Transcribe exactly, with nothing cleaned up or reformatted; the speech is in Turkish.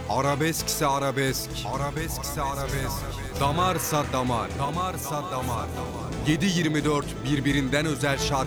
Arabeskse arabesk, arabeskse arabesk. Damarsa damar, damarsa damar. yedi yirmi dört birbirinden özel şarkı